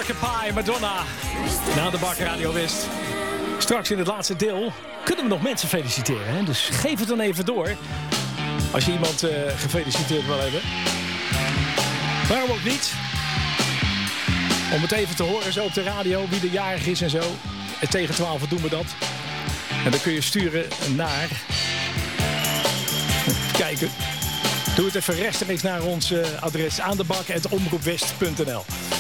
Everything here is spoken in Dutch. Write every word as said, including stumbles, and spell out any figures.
American Pie, Madonna. Na de Bak Radio West. Straks in het laatste deel kunnen we nog mensen feliciteren. Hè? Dus geef het dan even door. Als je iemand uh, gefeliciteerd wil hebben. Waarom ook niet? Om het even te horen zo op de radio. Wie de jarig is en zo. En tegen twaalf doen we dat. En dan kun je sturen naar... Kijken. Doe het even rechtstreeks naar ons uh, adres aan de bak at omroepwest punt n l.